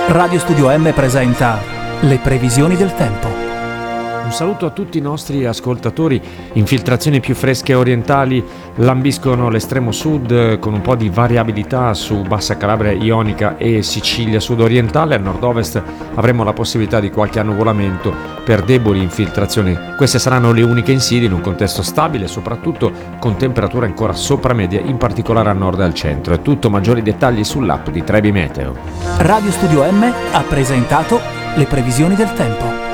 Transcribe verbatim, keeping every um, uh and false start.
Radio Studio M presenta le previsioni del tempo. Un saluto a tutti i nostri ascoltatori. Infiltrazioni più fresche orientali lambiscono l'estremo sud con un po' di variabilità su Bassa Calabria, Ionica e Sicilia sudorientale. A nord-ovest avremo la possibilità di qualche annuvolamento per deboli infiltrazioni. Queste saranno le uniche insidie in un contesto stabile, soprattutto con temperature ancora sopra media, in particolare a nord e al centro. È tutto, maggiori dettagli sull'app di Trebi Meteo. Radio Studio M ha presentato le previsioni del tempo.